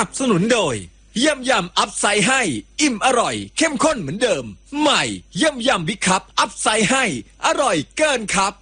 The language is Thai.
นับสนุนโดยยำอัพไซด์ให้อิ่มอร่อยเข้มข้นเหมือนเดิมใหม่ยำบิ๊กคัพอัพไซด์ให้อร่อยเกินครับ